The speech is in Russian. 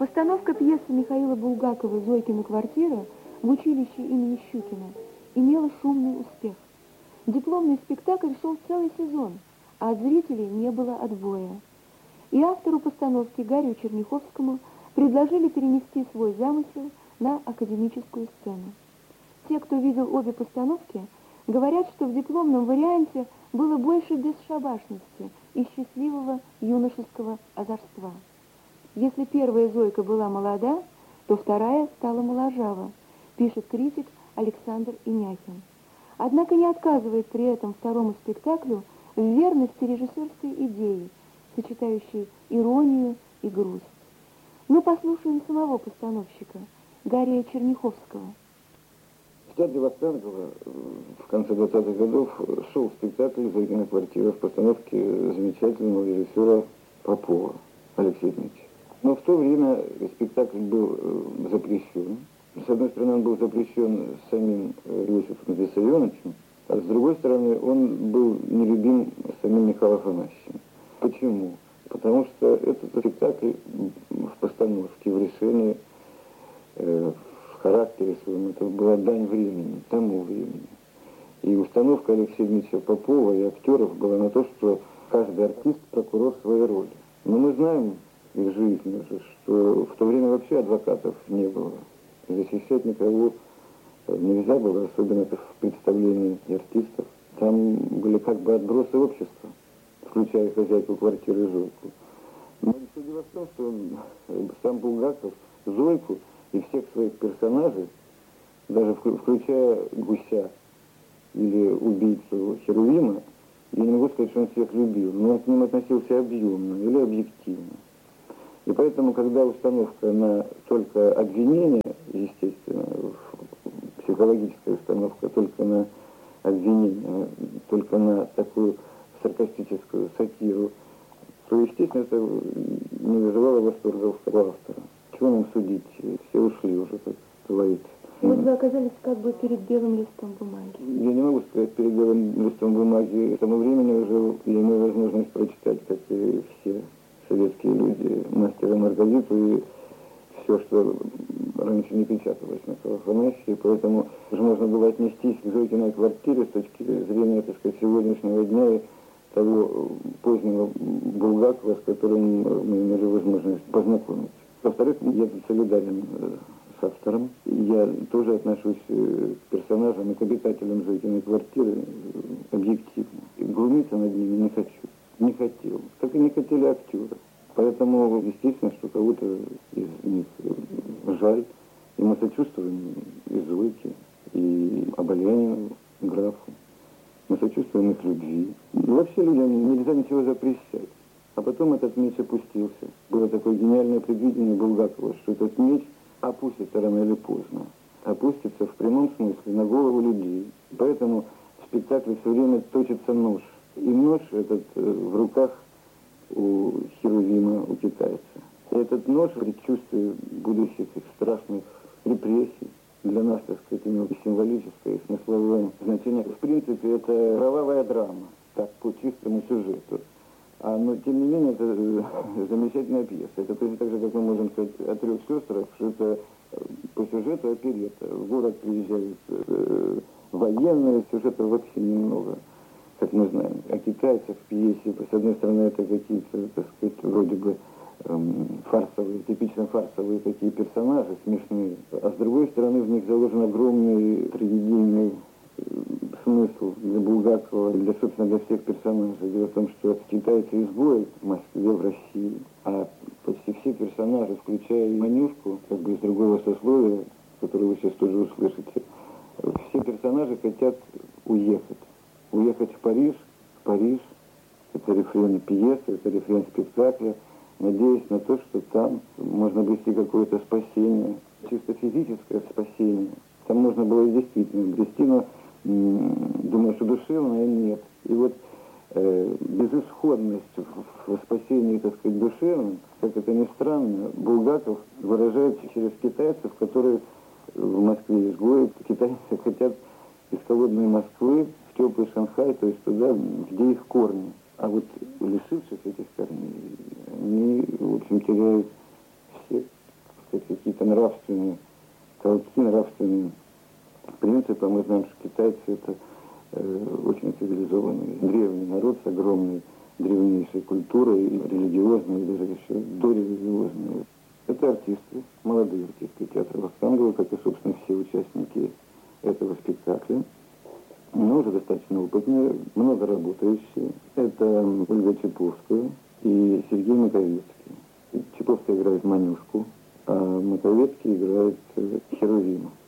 Постановка пьесы Михаила Булгакова «Зойкина квартира» в училище имени Щукина имела шумный успех. Дипломный спектакль шел целый сезон, а от зрителей не было отбоя. И автору постановки Гаррию Черняховскому предложили перенести свой замысел на академическую сцену. Те, кто видел обе постановки, говорят, что в дипломном варианте было больше бесшабашности и счастливого юношеского озорства. Если первая Зойка была молода, то вторая стала моложава, пишет критик Александр Иняхин. Однако не отказывает при этом второму спектаклю в верности режиссерской идеи, сочетающей иронию и грусть. Мы послушаем самого постановщика, Гаррия Черняховского. В театре Вахтангова в конце 20-х годов шел спектакль «Зойкина квартира» в постановке замечательного режиссера Попова Алексея Дмитриевича. Но в то время спектакль был запрещен. С одной стороны, он был запрещен самим Иосифом Виссарионовичем, а с другой стороны, он был нелюбим самим Михаилом Афанасьевичем. Почему? Потому что этот спектакль в постановке, в решении, в характере своем, это была дань времени, тому времени. И установка Алексея Дмитриевича Попова и актеров была на то, что каждый артист прокурор своей роли. Но мы знаем из жизни, что в то время вообще адвокатов не было. Защищать никого нельзя было, особенно в представлении артистов. Там были как бы отбросы общества, включая хозяйку квартиры Зойку. Но все дело в том, что сам Булгаков Зойку и всех своих персонажей, даже включая Гуся или убийцу Херувима, я не могу сказать, что он всех любил, но он к ним относился объемно или объективно. И поэтому, когда установка на только обвинение, естественно, психологическая установка только на обвинение, только на такую саркастическую сатиру, то, естественно, это не вызывало восторга у автора. Чего нам судить? Все ушли уже, как говорится. Вот вы оказались как бы перед белым листом бумаги. Я не могу сказать перед белым листом бумаги. К тому времени уже я имею возможность прочитать, как и все советские люди, «Мастера и Маргариту» и все, что раньше не печаталось на Афанасьеве, поэтому уже можно было отнестись к «Зойкиной квартире» с точки зрения, так сказать, сегодняшнего дня и того позднего Булгакова, с которым мы имели возможность познакомиться. Во-вторых, я солидарен с автором. Я тоже отношусь к персонажам и к обитателям «Зойкиной квартиры» объективно. И глумиться над ними не хочу. Не хотел. Как и не хотели актеры. Поэтому, естественно, что кого-то из них жаль. И мы сочувствуем и Зойке, и Оболянину, графу. Мы сочувствуем их любви. И вообще людям нельзя ничего запрещать. А потом этот меч опустился. Было такое гениальное предвидение Булгакова, что этот меч опустится рано или поздно. Опустится в прямом смысле на голову людей. Поэтому в спектакле все время точится нож. И нож этот в руках у Херувима, у китайца. И этот нож в предчувствии будущих страшных репрессий для нас, так сказать, имел символическое и смысловое значение. В принципе, это кровавая драма, так, по чистому сюжету. Но, тем не менее, это замечательная пьеса. Это точно так же, как мы можем сказать о «Трех сестрах», что это по сюжету оперетта. В город приезжают военные, сюжета вообще немного, как мы знаем. А китайцев в пьесе, с одной стороны, это какие-то, так сказать, вроде бы фарсовые, типично фарсовые такие персонажи, смешные. А с другой стороны, в них заложен огромный трагедийный смысл для Булгакова, для, собственно, для всех персонажей. Дело в том, что китайцы изгои в Москве, в России, а почти все персонажи, включая и Манюшку, как бы из другого сословия, которое вы сейчас тоже услышите, все персонажи хотят уехать. Уехать в Париж. Это рефрен пьесы, это рефрен спектакля, надеясь на то, что там можно обрести какое-то спасение, чисто физическое спасение. Там можно было и действительно обрести, но думаю, что душевное нет. И вот безысходность в спасении, так сказать, душевном, как это ни странно, Булгаков выражает через китайцев, которые в Москве изгои. Китайцы хотят из холодной Москвы в теплый Шанхай, то есть туда, где их корни. А вот лишившись этих корней, они, в общем, теряют всех. сказать, какие-то нравственные толки, нравственные принципы. Мы знаем, что китайцы это очень цивилизованный, древний народ с огромной древнейшей культурой, и религиозной, и даже еще дорелигиозной. Это артисты, молодые артисты театра Вахтангова, как и, собственно, все участники этого спектакля. Но уже достаточно опытные, много работающие. Это Ольга Чаповская и Сергей Маковецкий. Чаповская играет Манюшку, а Маковецкий играет Херувима.